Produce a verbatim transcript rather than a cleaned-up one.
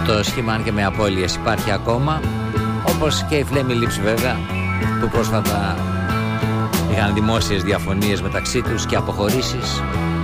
το σχήμα, αν και με απώλειες, υπάρχει ακόμα. Όπως και οι Flaming Lips βέβαια, που πρόσφατα είχαν δημόσιες διαφωνίες μεταξύ τους και αποχωρήσεις.